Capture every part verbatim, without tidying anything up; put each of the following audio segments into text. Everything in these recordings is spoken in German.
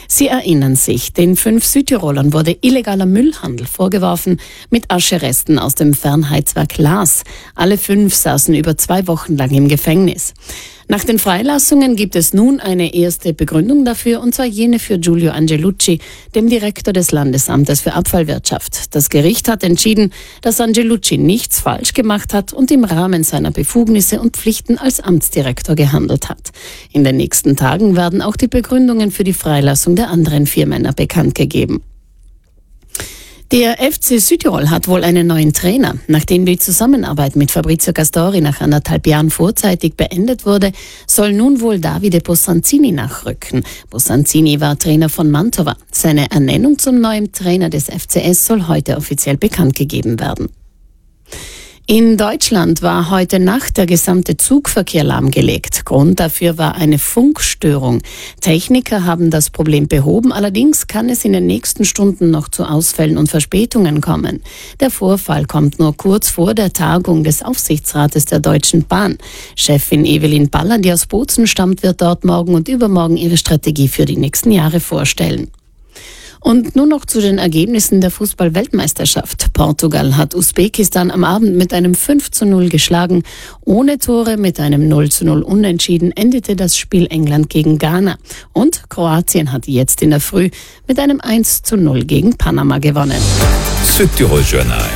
Sie erinnern sich, den fünf Südtirolern wurde illegaler Müllhandel vorgeworfen mit Ascheresten aus dem Fernheizwerk Laas. Alle fünf saßen über zwei Wochen lang im Gefängnis. Nach den Freilassungen gibt es nun eine erste Begründung dafür, und zwar jene für Giulio Angelucci, dem Direktor des Landesamtes für Abfallwirtschaft. Das Gericht hat entschieden, dass Angelucci nichts falsch gemacht hat und im Rahmen seiner Befugnisse und Pflichten als Amtsdirektor gehandelt hat. In den nächsten Tagen werden auch die Begründungen für die Freilassung der anderen vier Männer bekannt gegeben. Der F C Südtirol hat wohl einen neuen Trainer. Nachdem die Zusammenarbeit mit Fabrizio Castori nach anderthalb Jahren vorzeitig beendet wurde, soll nun wohl Davide Bosanzini nachrücken. Bosanzini war Trainer von Mantova. Seine Ernennung zum neuen Trainer des F C S soll heute offiziell bekannt gegeben werden. In Deutschland war heute Nacht der gesamte Zugverkehr lahmgelegt. Grund dafür war eine Funkstörung. Techniker haben das Problem behoben, allerdings kann es in den nächsten Stunden noch zu Ausfällen und Verspätungen kommen. Der Vorfall kommt nur kurz vor der Tagung des Aufsichtsrates der Deutschen Bahn. Chefin Evelyn Baller, die aus Bozen stammt, wird dort morgen und übermorgen ihre Strategie für die nächsten Jahre vorstellen. Und nun noch zu den Ergebnissen der Fußball-Weltmeisterschaft. Portugal hat Usbekistan am Abend mit einem fünf zu null geschlagen. Ohne Tore mit einem null zu null Unentschieden endete das Spiel England gegen Ghana. Und Kroatien hat jetzt in der Früh mit einem eins zu null gegen Panama gewonnen. Südtirol Journal.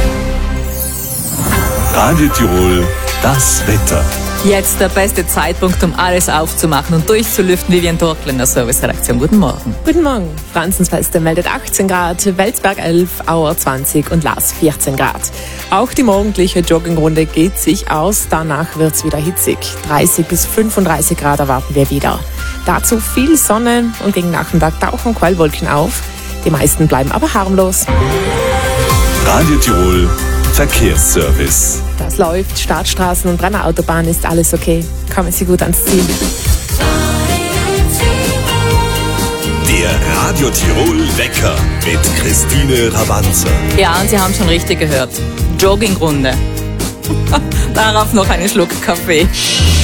Radio Tirol, das Wetter. Jetzt der beste Zeitpunkt, um alles aufzumachen und durchzulüften. Vivian Torkl in der Serviceredaktion. Guten Morgen. Guten Morgen. Franzensfeste meldet achtzehn Grad, Welsberg elf, Auer zwanzig und Laas vierzehn Grad. Auch die morgendliche Joggingrunde geht sich aus. Danach wird's wieder hitzig. dreißig bis fünfunddreißig Grad erwarten wir wieder. Dazu viel Sonne und gegen Nachmittag tauchen Quellwolken auf. Die meisten bleiben aber harmlos. Radio Tirol Verkehrsservice. Das läuft. Startstraßen und Brennerautobahn ist alles okay. Kommen Sie gut ans Ziel. Der Radio Tirol Wecker mit Christine Rabanzer. Ja, und Sie haben schon richtig gehört. Joggingrunde. Darauf noch einen Schluck Kaffee.